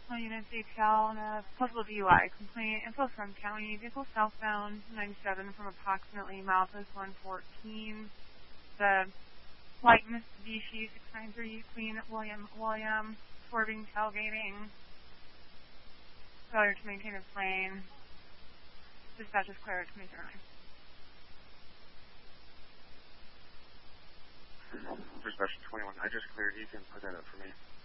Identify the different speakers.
Speaker 1: National Units ATL on a possible DUI complaint. Info from County. Vehicle southbound 97 from approximately milepost 114. The light Mitsubishi 693 Queen William swerving, tailgating. Failure to maintain its lane. Dispatch is clear to make your
Speaker 2: Dispatch 21. I just cleared. You can put that up for me.